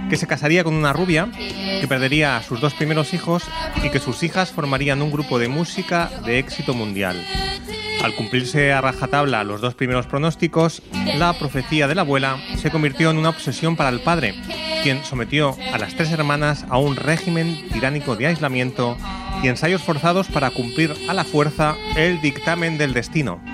que se casaría con una rubia, que perdería a sus 2 primeros hijos y que sus hijas formarían un grupo de música de éxito mundial. Al cumplirse a rajatabla los 2 primeros pronósticos, la profecía de la abuela se convirtió en una obsesión para el padre, quien sometió a las 3 hermanas a un régimen tiránico de aislamiento y ensayos forzados para cumplir a la fuerza el dictamen del destino.